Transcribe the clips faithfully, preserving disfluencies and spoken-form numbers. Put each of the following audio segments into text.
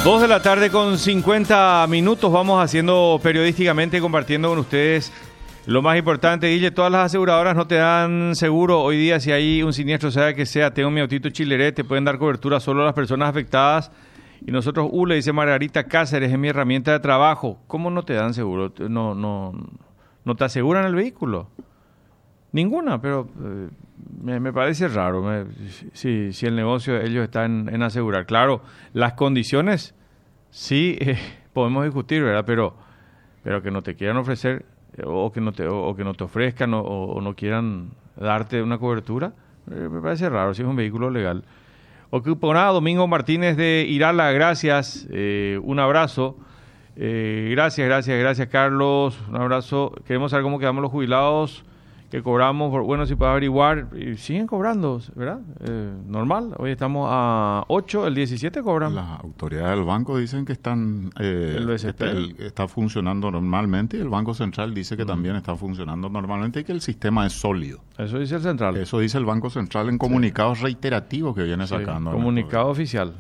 Dos de la tarde con cincuenta minutos. Vamos haciendo periodísticamente, compartiendo con ustedes lo más importante. Guille, todas las aseguradoras no te dan seguro hoy día si hay un siniestro, sea que sea. Tengo mi autito Chileret, te pueden dar cobertura solo a las personas afectadas. Y nosotros, uh, le dice Margarita Cáceres, es mi herramienta de trabajo. ¿Cómo no te dan seguro? No, no, no te aseguran el vehículo. Ninguna, pero eh, me, me parece raro. Me, si, si el negocio ellos están en, en asegurar. Claro, las condiciones sí eh, podemos discutir, ¿verdad? Pero, pero que no te quieran ofrecer eh, o que no te o, o que no te ofrezcan o, o no quieran darte una cobertura, eh, me parece raro si es un vehículo legal. Ok, por nada, Domingo Martínez de Irala, gracias, eh, un abrazo. Eh, gracias, gracias, gracias, Carlos. Un abrazo. Queremos saber cómo quedamos los jubilados que cobramos, bueno, si puedes averiguar, y siguen cobrando, ¿verdad? Eh, normal, hoy estamos a ocho, el diecisiete cobran. Las autoridades del banco dicen que están eh, el B C P. está, el, está funcionando normalmente y el Banco Central dice que mm. también está funcionando normalmente y que el sistema es sólido. Eso dice el Central. Eso dice el Banco Central en comunicados sí. reiterativos que viene sacando. Sí, comunicado oficial.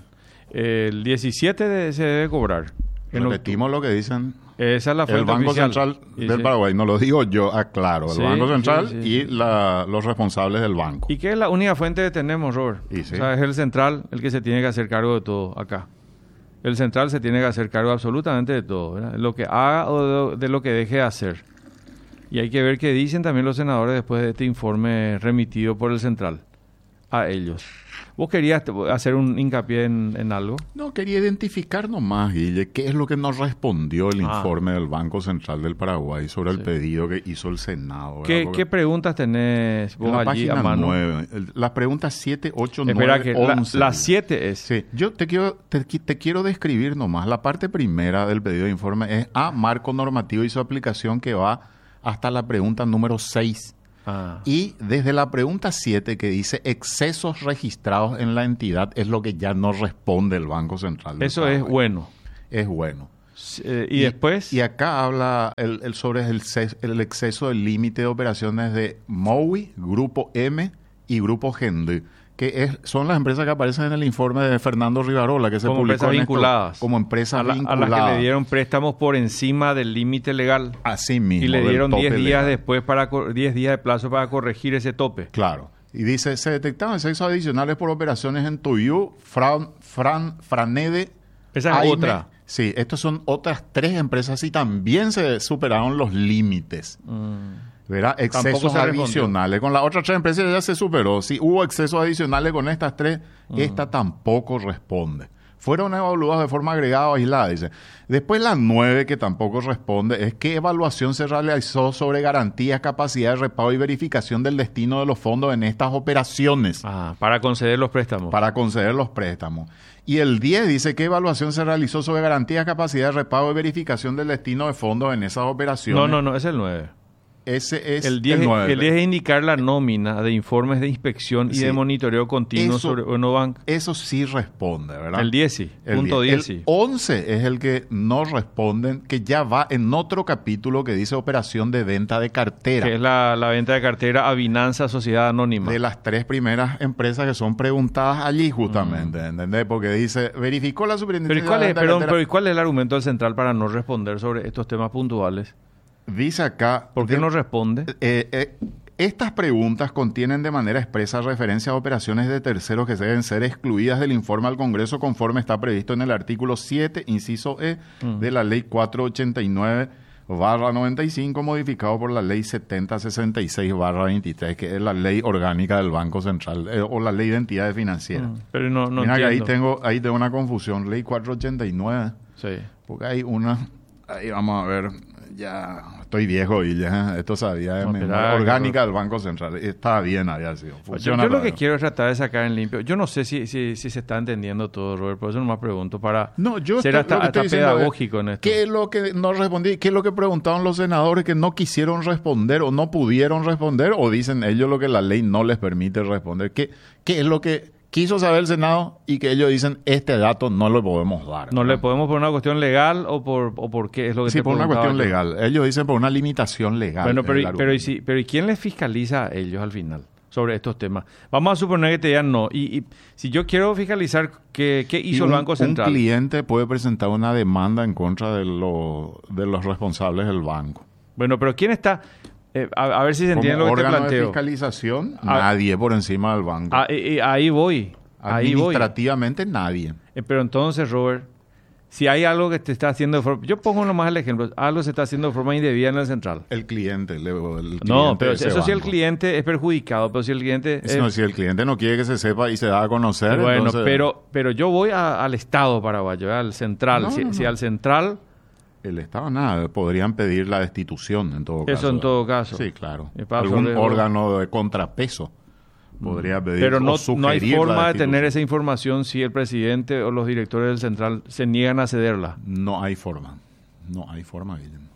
El diecisiete de, se debe cobrar. Repetimos lo que dicen. Esa es la fuente el Banco oficial. Central y del sí. Paraguay, no lo digo yo, aclaro, el sí, Banco Central sí, sí, y sí. La, los responsables del banco. ¿Y qué es la única fuente que tenemos, Robert? Y sí. O sea, es el Central el que se tiene que hacer cargo de todo acá. El Central se tiene que hacer cargo absolutamente de todo, ¿verdad? Lo que haga o de, de lo que deje de hacer. Y hay que ver qué dicen también los senadores después de este informe remitido por el Central a ellos. ¿Vos querías hacer un hincapié en, en algo? No, quería identificar nomás, Guille, qué es lo que nos respondió el ah. informe del Banco Central del Paraguay sobre sí. el pedido que hizo el Senado. ¿Qué, ¿Qué preguntas tenés vos en la allí página a mano? nueve, el, las preguntas siete, ocho, Espera nueve, que once. La siete es. Sí, yo te quiero, te, te quiero describir nomás. La parte primera del pedido de informe es A, marco normativo y su aplicación, que va hasta la pregunta número seis. Ah. Y desde la pregunta siete, que dice excesos registrados en la entidad, es lo que ya no responde el Banco Central. Eso es bueno. Es bueno. Eh, ¿Y, y después? Y acá habla el, el sobre el, el exceso del límite de operaciones de MOWI, Grupo M y Grupo Gendú, que es, son las empresas que aparecen en el informe de Fernando Rivarola, que se como publicó empresas en vinculadas. Esto, como empresas a la, vinculadas. A las que le dieron préstamos por encima del límite legal. Así mismo. Y le dieron diez días legal. después, para diez días de plazo para corregir ese tope. Claro. Y dice, se detectaban excesos adicionales por operaciones en Tuyú, Fran, Fran, Franede. Esa es Aime. otra. Sí, estas son otras tres empresas y también se superaron los límites. Mm. ¿Verdad? Excesos adicionales. Con las otras tres empresas ya se superó. Si hubo excesos adicionales con estas tres, uh-huh. esta tampoco responde. Fueron evaluados de forma agregada o aislada, dice. Después la nueve, que tampoco responde, es qué evaluación se realizó sobre garantías, capacidad de repago y verificación del destino de los fondos en estas operaciones. Ah, para conceder los préstamos. Para conceder los préstamos. Y el diez dice qué evaluación se realizó sobre garantías, capacidad de repago y verificación del destino de fondos en esas operaciones. No, no, no, es el nueve. Ese es el diez, el nueve. El diez es indicar la nómina de informes de inspección y sí. de monitoreo continuo eso, sobre Unobank. Eso sí responde, ¿verdad? El diez sí, el punto diez sí. El once es el que no responden, que ya va en otro capítulo que dice operación de venta de cartera. Que es la, la venta de cartera a Binanza Sociedad Anónima. De las tres primeras empresas que son preguntadas allí justamente, mm. ¿entendés? Porque dice, verificó la superintendencia. Pero ¿cuál es, perdón, pero ¿y cuál es el argumento del Central para no responder sobre estos temas puntuales? Dice acá... ¿Por qué no responde? Eh, eh, estas preguntas contienen de manera expresa referencia a operaciones de terceros que deben ser excluidas del informe al Congreso conforme está previsto en el artículo siete, inciso E, mm. de la Ley cuatrocientos ochenta y nueve barra noventa y cinco, modificado por la Ley setenta sesenta y seis barra veintitrés, que es la Ley Orgánica del Banco Central, eh, o la Ley de Entidades Financieras. Mm. Pero no, no Mira entiendo. que ahí tengo, ahí tengo una confusión. Ley cuatrocientos ochenta y nueve. Sí. Porque hay una... Ahí vamos a ver... Ya estoy viejo y ya esto sabía de no, memoria orgánica del Banco Central. Está bien, había sido. Funciona yo, yo lo que quiero es tratar de sacar en limpio. Yo no sé si, si, si se está entendiendo todo, Robert, por eso nomás pregunto para no, yo ser estoy, hasta, hasta pedagógico es, en esto. ¿Qué es lo que no respondí? ¿Qué es lo que preguntaron los senadores que no quisieron responder o no pudieron responder? ¿O dicen ellos lo que la ley no les permite responder? ¿Qué, qué es lo que quiso saber el Senado y que ellos dicen este dato no lo podemos dar? ¿No, ¿no? le podemos por una cuestión legal o por, o por qué? Es lo que sí, te por una cuestión yo. legal. Ellos dicen por una limitación legal. Bueno, pero, pero, ¿y si, pero ¿y quién les fiscaliza a ellos al final? O sobre estos temas. Vamos a suponer que te digan no. Y, y si yo quiero fiscalizar qué, qué hizo un, el Banco Central. Un cliente puede presentar una demanda en contra de, lo, de los responsables del banco. Bueno, pero ¿quién está? Eh, a, a ver si se entiende lo que te planteo. Órgano de fiscalización, a, nadie por encima del banco. A, eh, ahí voy. Administrativamente, ahí voy. Nadie. Eh, pero entonces, Robert, si hay algo que te está haciendo de forma... Yo pongo nomás el ejemplo. Algo se está haciendo de forma indebida en el central. El cliente. El, el cliente no, pero eso sí el cliente es perjudicado. Pero si el cliente... Es, no, si el cliente no quiere que se sepa y se da a conocer... Bueno, entonces... pero, pero yo voy a, al Estado paraguayo, al central. No, si, no, no. si al central... El Estado nada, podrían pedir la destitución en todo caso. Eso en todo caso. Sí, claro. Algún de... órgano de contrapeso podría pedir. Pero no, no hay forma de tener esa información si el presidente o los directores del central se niegan a cederla. No hay forma. No hay forma, Guillermo.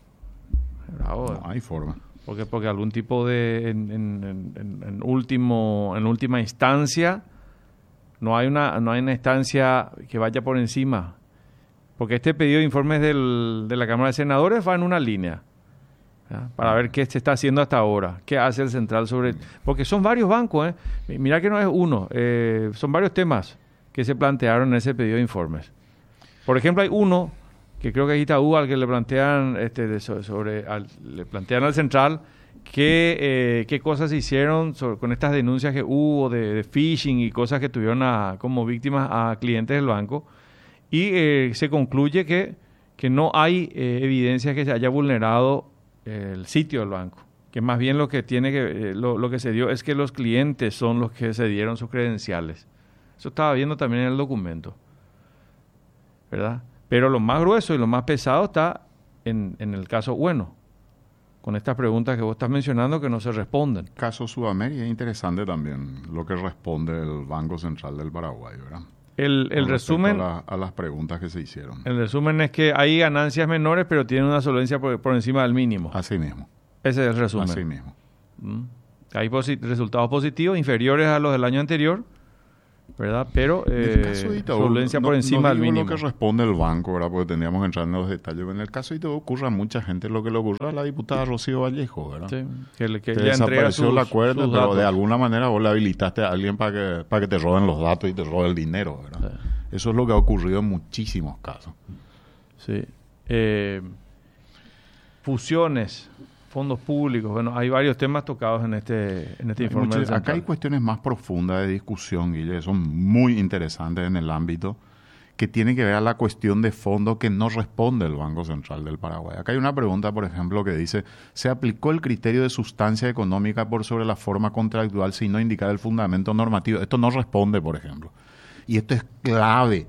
Bravo. No hay forma. Porque, porque algún tipo de... En, en, en, en, último, en última instancia, no hay, una, no hay una instancia que vaya por encima. Porque este pedido de informes del, de la Cámara de Senadores va en una línea, ¿ya? Para ver qué se está haciendo hasta ahora, qué hace el central sobre... Porque son varios bancos, ¿eh? Mira que no es uno, eh, son varios temas que se plantearon en ese pedido de informes. Por ejemplo, hay uno, que creo que es Itaú, al que le plantean, este, de, sobre, al, le plantean al central qué, eh, qué cosas se hicieron sobre, con estas denuncias que hubo de, de phishing y cosas que tuvieron a, como víctimas a clientes del banco. Y eh, se concluye que, que no hay eh, evidencia que se haya vulnerado eh, el sitio del banco. Que más bien lo que tiene que eh, lo, lo que se dio es que los clientes son los que se dieron sus credenciales. Eso estaba viendo también en el documento, ¿verdad? Pero lo más grueso y lo más pesado está en, en el caso bueno, con estas preguntas que vos estás mencionando que no se responden. Caso Sudamérica es interesante también lo que responde el Banco Central del Paraguay, ¿verdad? El, el resumen... A, la, a las preguntas que se hicieron. El resumen es que hay ganancias menores, pero tienen una solvencia por, por encima del mínimo. Así mismo. Ese es el resumen. Así mismo. ¿Mm? Hay posi- resultados positivos, inferiores a los del año anterior, ¿verdad? Pero eh, solvencia no, por encima no del mínimo. Lo que responde el banco, ¿verdad? Porque tendríamos que entrar en los detalles. En el caso de Itaú ocurre a mucha gente lo que le ocurre a la diputada Rocío Vallejo, ¿verdad? Sí, que, le, que, que ya desapareció sus, la cuerda, pero datos. De alguna manera vos le habilitaste a alguien para que, para que te roben los datos y te roben el dinero, ¿verdad? Sí. Eso es lo que ha ocurrido en muchísimos casos. Sí. Eh, fusiones, fondos públicos, bueno, hay varios temas tocados en este, en este informe. Mucho, acá hay cuestiones más profundas de discusión, Guille, son muy interesantes en el ámbito, que tiene que ver a la cuestión de fondo que no responde el Banco Central del Paraguay. Acá hay una pregunta, por ejemplo, que dice, ¿se aplicó el criterio de sustancia económica por sobre la forma contractual sin no indicar el fundamento normativo? Esto no responde, por ejemplo. Y esto es clave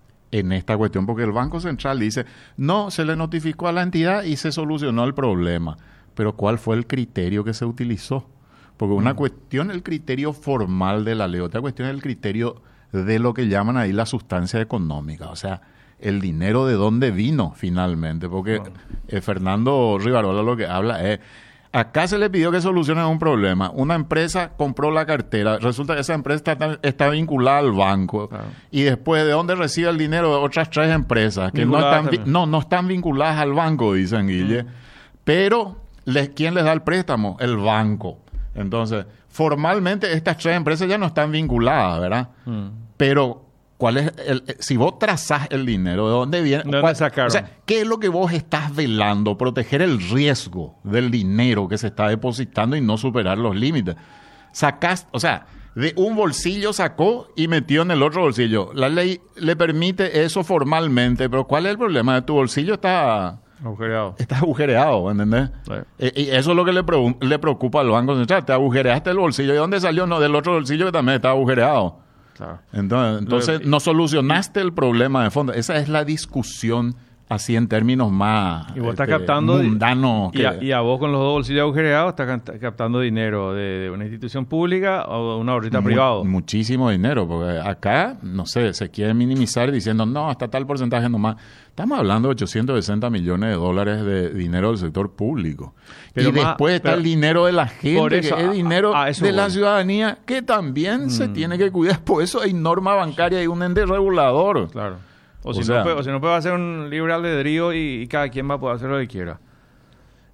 en esta cuestión, porque el Banco Central dice, no, se le notificó a la entidad y se solucionó el problema. Pero ¿cuál fue el criterio que se utilizó? Porque una mm. cuestión es el criterio formal de la ley, otra cuestión es el criterio de lo que llaman ahí la sustancia económica, o sea, el dinero de dónde vino finalmente. Porque bueno. eh, Fernando Rivarola lo que habla es... Acá se le pidió que solucionen un problema. Una empresa compró la cartera. Resulta que esa empresa está, está vinculada al banco. Claro. Y después, ¿de dónde recibe el dinero? De otras tres empresas que no están, no, no están vinculadas al banco, dicen Guille. Mm. Pero, les, ¿quién les da el préstamo? El banco. Entonces, formalmente estas tres empresas ya no están vinculadas, ¿verdad? Mm. Pero... ¿Cuál es el, si vos trazás el dinero, ¿de dónde viene? ¿De dónde sacaron? O sea, ¿qué es lo que vos estás velando? Proteger el riesgo del dinero que se está depositando y no superar los límites. Sacás, o sea, de un bolsillo sacó y metió en el otro bolsillo. La ley le permite eso formalmente, pero ¿cuál es el problema? De tu bolsillo está... Agujereado. Está agujereado, ¿entendés? Sí. Y, y eso es lo que le, pre- le preocupa al Banco Central. Te agujereaste el bolsillo. ¿De dónde salió? No, del otro bolsillo que también está agujereado. Claro. Entonces, entonces no solucionaste el problema de fondo. Esa es la discusión así en términos más y vos estás este, captando mundanos. Y, que... a, y a vos con los dos bolsillos agujereados estás captando dinero de, de una institución pública o de una ahorrita privada. Muchísimo dinero, porque acá, no sé, se quiere minimizar diciendo, no, hasta tal porcentaje nomás. Estamos hablando de ochocientos sesenta millones de dólares de dinero del sector público. Pero y más, después está el dinero de la gente, eso, que es dinero a, a de bueno. la ciudadanía, que también mm. se tiene que cuidar. Por eso hay norma bancaria y un ente regulador. Claro. O, o, si sea, no, o si no puede hacer un libre albedrío y, y cada quien va a poder hacer lo que quiera.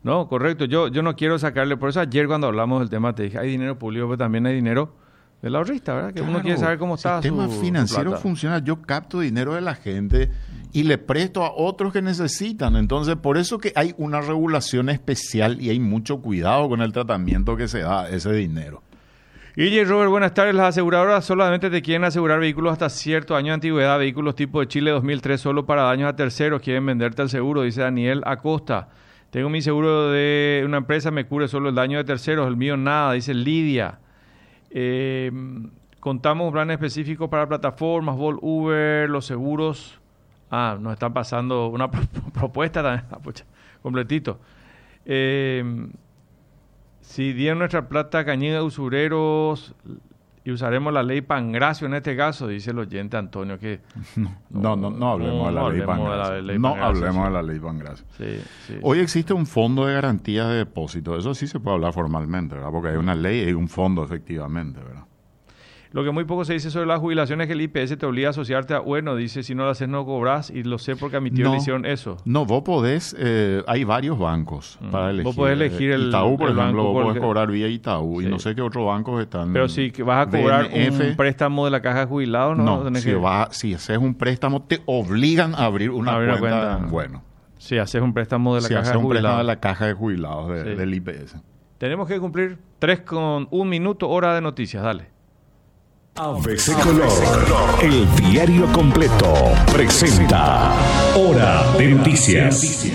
No, correcto. Yo, yo no quiero sacarle, por eso ayer cuando hablamos del tema te dije, hay dinero público, pero también hay dinero del ahorrista, ¿verdad? Que claro, uno quiere saber cómo está su El sistema financiero plata. Funciona. Yo capto dinero de la gente y le presto a otros que necesitan. Entonces, por eso que hay una regulación especial y hay mucho cuidado con el tratamiento que se da a ese dinero. Guille, Robert, buenas tardes. Las aseguradoras solamente te quieren asegurar vehículos hasta cierto año de antigüedad, vehículos tipo de Chile dos mil tres solo para daños a terceros. Quieren venderte el seguro, dice Daniel Acosta. Tengo mi seguro de una empresa, me cubre solo el daño de terceros, el mío nada, dice Lidia. Eh, contamos un plan específico para plataformas, Volt, Uber, los seguros. Ah, nos están pasando una pro- propuesta también, ah, pucha, completito. Eh, si dieron nuestra plata a cañada de usureros y usaremos la ley Pangracio en este caso, dice el oyente Antonio, que... No, no, no, no hablemos no, de la no ley Pangracio. No hablemos de la ley Pangracio. Sí, sí, Hoy sí. existe un fondo de garantía de depósito. Eso sí se puede hablar formalmente, ¿verdad? Porque hay una ley y hay un fondo, efectivamente, ¿verdad? Lo que muy poco se dice sobre las jubilaciones es que el I P S te obliga a asociarte a... Bueno, dice, si no lo haces no cobras, y lo sé porque a mi tío no, le hicieron eso. No, vos podés... Eh, hay varios bancos mm. para elegir. Vos podés elegir el Itaú, por el ejemplo, vos podés que... cobrar vía Itaú. Sí. Y no sé qué otros bancos están... Pero si vas a cobrar B N F, un préstamo de la caja de jubilados, ¿no? No, si, que... va, si haces un préstamo, te obligan a abrir una abrir cuenta, una cuenta. Bueno. Si haces un préstamo de la si caja de jubilados. Si haces un préstamo de la caja de jubilados de, sí. del I P S. Tenemos que cumplir tres con un minuto, hora de noticias. Dale. A B C Color, el diario completo, presenta Hora de Noticias.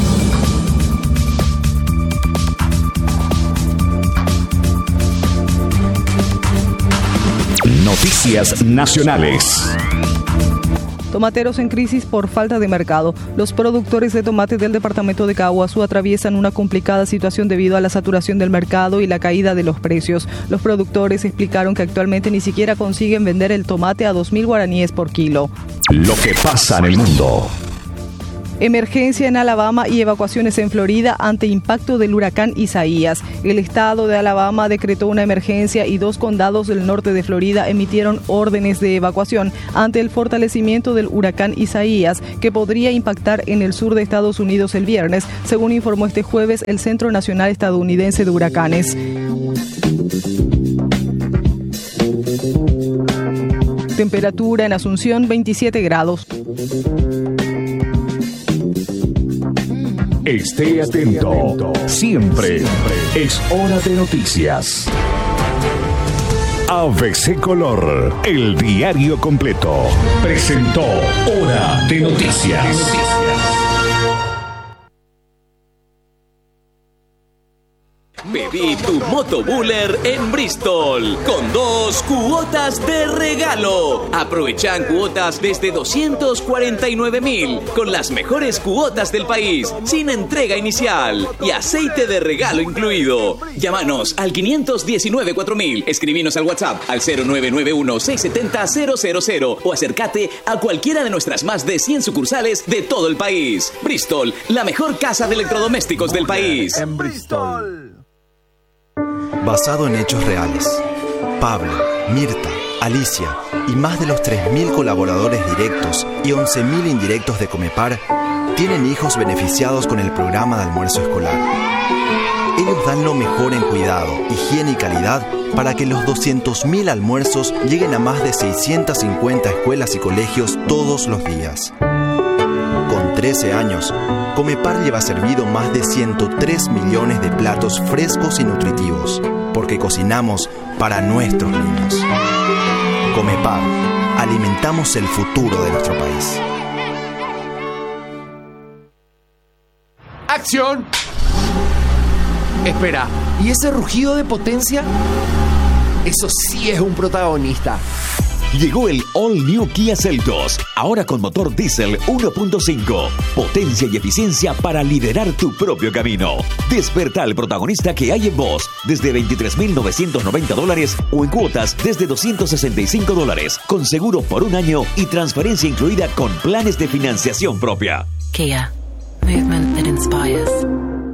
Noticias nacionales. Tomateros en crisis por falta de mercado. Los productores de tomate del departamento de Caguazú atraviesan una complicada situación debido a la saturación del mercado y la caída de los precios. Los productores explicaron que actualmente ni siquiera consiguen vender el tomate a dos mil guaraníes por kilo. Lo que pasa en el mundo. Emergencia en Alabama y evacuaciones en Florida ante impacto del huracán Isaías. El estado de Alabama decretó una emergencia y dos condados del norte de Florida emitieron órdenes de evacuación ante el fortalecimiento del huracán Isaías, que podría impactar en el sur de Estados Unidos el viernes, según informó este jueves el Centro Nacional Estadounidense de Huracanes. Temperatura en Asunción, veintisiete grados. Esté atento. Siempre es hora de noticias. A B C Color, el diario completo, presentó Hora de Noticias. Pedí tu motobuller en Bristol con dos cuotas de regalo. Aprovechan cuotas desde doscientos cuarenta y nueve mil con las mejores cuotas del país, sin entrega inicial y aceite de regalo incluido. Llámanos al quinientos diecinueve cuatro mil, escribinos al WhatsApp al cero nueve nueve uno seis siete cero cero cero cero o acércate a cualquiera de nuestras más de cien sucursales de todo el país. Bristol, la mejor casa de electrodomésticos del país. En Bristol. Basado en hechos reales, Pablo, Mirta, Alicia y más de los tres mil colaboradores directos y once mil indirectos de Comepar tienen hijos beneficiados con el programa de almuerzo escolar. Ellos dan lo mejor en cuidado, higiene y calidad para que los doscientos mil almuerzos lleguen a más de seiscientas cincuenta escuelas y colegios todos los días. Con trece años, Comepar lleva servido más de ciento tres millones de platos frescos y nutritivos, porque cocinamos para nuestros niños. Comepar, alimentamos el futuro de nuestro país. ¡Acción! Espera, ¿y ese rugido de potencia? Eso sí es un protagonista. Llegó el All New Kia Seltos, ahora con motor diésel uno punto cinco. Potencia y eficiencia para liderar tu propio camino. Desperta al protagonista que hay en vos desde veintitrés mil novecientos noventa dólares o en cuotas desde doscientos sesenta y cinco dólares, con seguro por un año y transferencia incluida con planes de financiación propia. Kia. Movement that inspires.